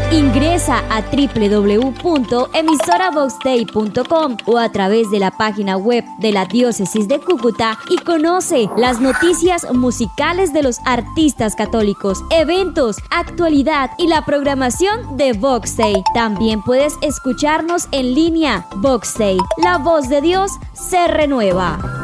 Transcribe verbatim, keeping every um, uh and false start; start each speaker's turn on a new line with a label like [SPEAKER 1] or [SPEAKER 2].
[SPEAKER 1] Ingresa a doble u doble u doble u punto emisora vox day punto com o a través de la página web de la Diócesis de Cúcuta y conoce las noticias musicales de los artistas católicos, eventos, actualidad y la programación de Vox Day. También puedes escucharnos en línea. Vox Day, la voz de Dios se renueva.